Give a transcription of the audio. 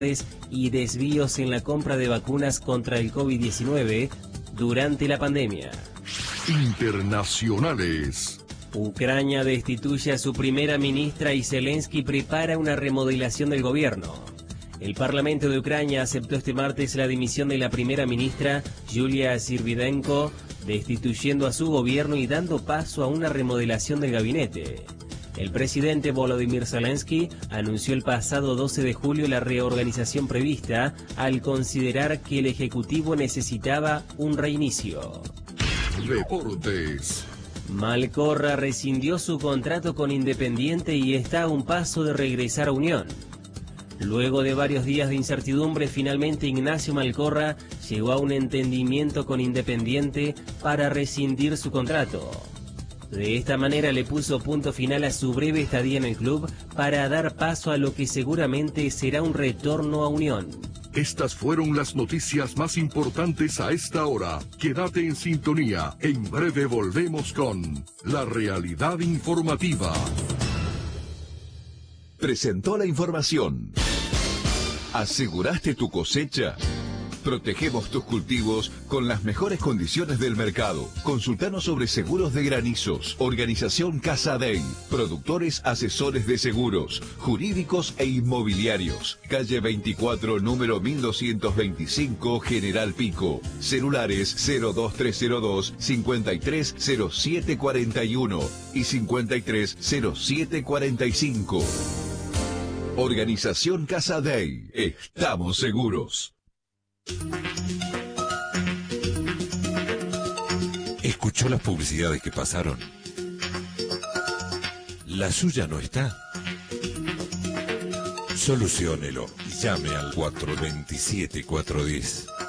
y desvíos en la compra de vacunas contra el COVID-19 durante la pandemia. Internacionales. Ucrania destituye a su primera ministra y Zelensky prepara una remodelación del gobierno. El Parlamento de Ucrania aceptó este martes la dimisión de la primera ministra, Yulia Svirdenko, destituyendo a su gobierno y dando paso a una remodelación del gabinete. El presidente Volodymyr Zelensky anunció el pasado 12 de julio la reorganización prevista al considerar que el Ejecutivo necesitaba un reinicio. Deportes. Malcorra rescindió su contrato con Independiente y está a un paso de regresar a Unión. Luego de varios días de incertidumbre, finalmente Ignacio Malcorra llegó a un entendimiento con Independiente para rescindir su contrato. De esta manera le puso punto final a su breve estadía en el club para dar paso a lo que seguramente será un retorno a Unión. Estas fueron las noticias más importantes a esta hora. Quédate en sintonía. En breve volvemos con La Realidad Informativa. Presentó la información. ¿Aseguraste tu cosecha? Protegemos tus cultivos con las mejores condiciones del mercado. Consultanos sobre seguros de granizos. Organización Casa Dey. Productores asesores de seguros, jurídicos e inmobiliarios. Calle 24, número 1225, General Pico. Celulares 02302 530741 y 530745. Organización Casa Dey. Estamos seguros. ¿Escuchó las publicidades que pasaron? ¿La suya no está? Soluciónelo. Llame al 427-410.